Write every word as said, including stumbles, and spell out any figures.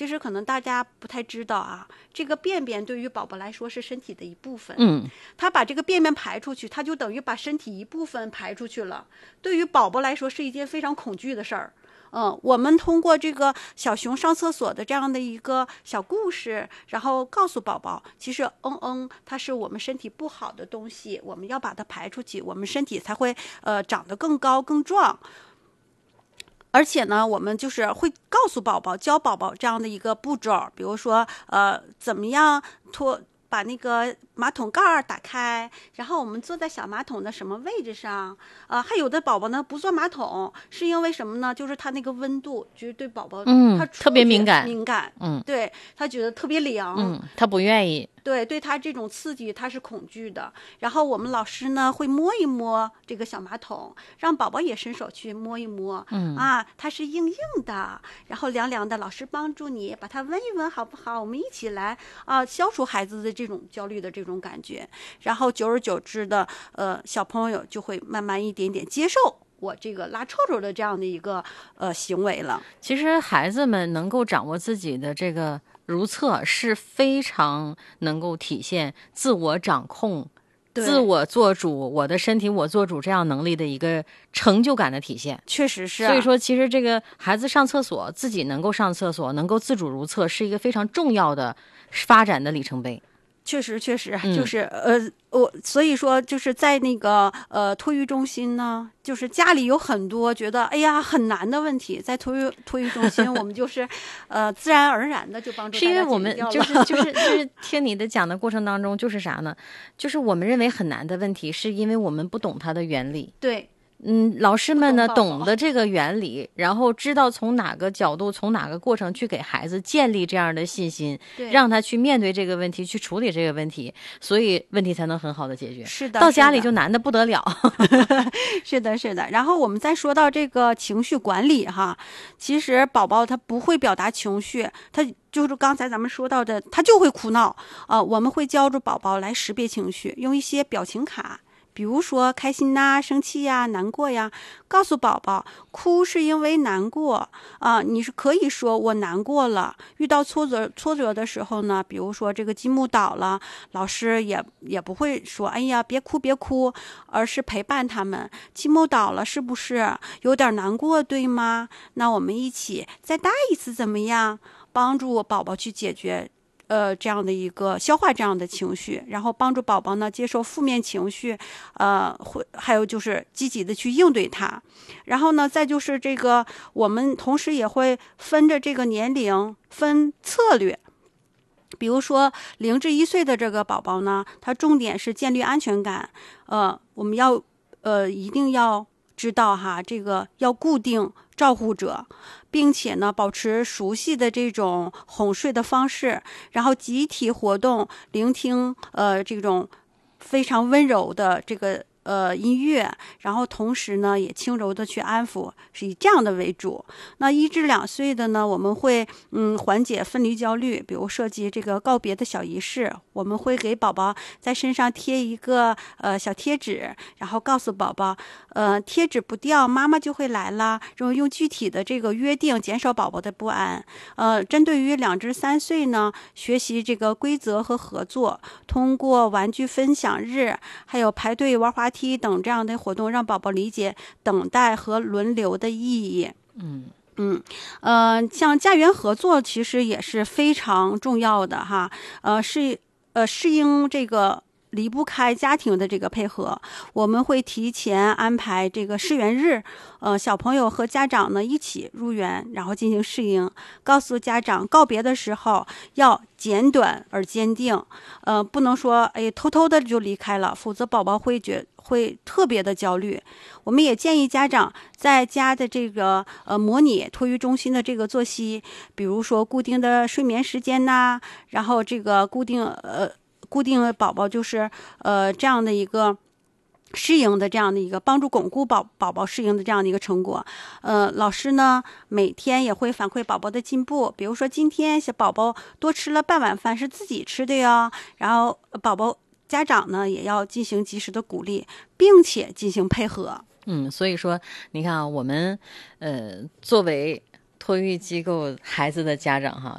其实可能大家不太知道啊，这个便便对于宝宝来说是身体的一部分。 嗯， 他把这个便便排出去，他就等于把身体一部分排出去了。对于宝宝来说是一件非常恐惧的事儿。嗯，我们通过这个小熊上厕所的这样的一个小故事，然后告诉宝宝，其实嗯嗯，它是我们身体不好的东西，我们要把它排出去，我们身体才会呃长得更高更壮。而且呢，我们就是会告诉宝宝，教宝宝这样的一个步骤，比如说呃，怎么样脱。把那个马桶盖儿打开，然后我们坐在小马桶的什么位置上？呃，还有的宝宝呢不坐马桶，是因为什么呢？就是他那个温度，就是对宝宝， 嗯， 他特别敏感， 敏感， 嗯， 对他觉得特别凉， 嗯，他不愿意。 对，对他这种刺激他是恐惧的。然后我们老师呢会摸一摸这个小马桶，让宝宝也伸手去摸一摸， 嗯啊，它是硬硬的，然后凉凉的，老师帮助你把它闻一闻好不好？我们一起来啊，消除孩子的这种焦虑的这种感觉。然后久而久之的，呃，小朋友就会慢慢一点点接受我这个拉臭臭的这样的一个呃行为了。 其实孩子们能够掌握自己的这个如厕，是非常能够体现自我掌控、自我做主，我的身体我做主这样能力的一个成就感的体现。 确实是、啊。 所以说，其实这个孩子上厕所，自己能够上厕所，能够自主如厕，是一个非常重要的发展的里程碑。 确实，确实， 嗯、 就是呃，我所以说就是在那个呃托育中心呢，就是家里有很多觉得哎呀很难的问题，在托育托育中心，我们就是呃自然而然的就帮助大家解决掉了。 是因为我们就是就是就是听你的讲的过程当中，就是啥呢？就是我们认为很难的问题，是因为我们不懂它的原理。 对。 嗯，老师们呢懂懂得这个原理，然后知道从哪个角度、从哪个过程去给孩子建立这样的信心，让他去面对这个问题，去处理这个问题，所以问题才能很好的解决。 是的， 到家里就难得不得了。 是的，是的。然后我们再说到这个情绪管理哈，其实宝宝他不会表达情绪，他就是刚才咱们说到的，他就会哭闹啊、呃。我们会教着宝宝来识别情绪，用一些表情卡。比如说开心呐、啊、生气呀、难过呀，告诉宝宝，哭是因为难过啊。你是可以说我难过了。遇到挫折挫折的时候呢，比如说这个积木倒了，老师也也不会说哎呀别哭别哭，而是陪伴他们。积木倒了是不是有点难过，对吗？那我们一起再搭一次怎么样？帮助宝宝去解决。呃，这样的一个消化这样的情绪，然后帮助宝宝呢接受负面情绪，呃，会还有就是积极的去应对它。然后呢，再就是这个，我们同时也会分着这个年龄分策略。比如说零至一岁的这个宝宝呢，他重点是建立安全感。呃，我们要呃一定要知道哈，这个要固定照护者。并且呢，保持熟悉的这种哄睡的方式，然后集体活动，聆听呃这种非常温柔的这个呃音乐，然后同时呢也轻柔的去安抚，是以这样的为主。那一至两岁的呢，我们会嗯缓解分离焦虑，比如设计这个告别的小仪式，我们会给宝宝在身上贴一个呃小贴纸，然后告诉宝宝，呃贴纸不掉，妈妈就会来了。然后用具体的这个约定减少宝宝的不安。呃，针对于两至三岁呢，学习这个规则和合作，通过玩具分享日，还有排队玩滑梯等这样的活动，让宝宝理解等待和轮流的意义。 嗯嗯，呃，像家园合作其实也是非常重要的哈，呃，适呃适应这个。离不开家庭的这个配合，我们会提前安排这个试园日，呃，小朋友和家长呢一起入园，然后进行适应。告诉家长告别的时候要简短而坚定，呃，不能说哎偷偷的就离开了，否则宝宝会觉会特别的焦虑。我们也建议家长在家的这个呃模拟托育中心的这个作息，比如说固定的睡眠时间呐，然后这个固定呃。固定宝宝就是呃这样的一个适应的这样的一个帮助巩固宝宝宝适应的这样的一个成果。呃，老师呢每天也会反馈宝宝的进步，比如说今天小宝宝多吃了半碗饭是自己吃的哟，然后宝宝家长呢也要进行及时的鼓励，并且进行配合。 嗯，所以说你看啊，我们呃作为托育机构孩子的家长哈，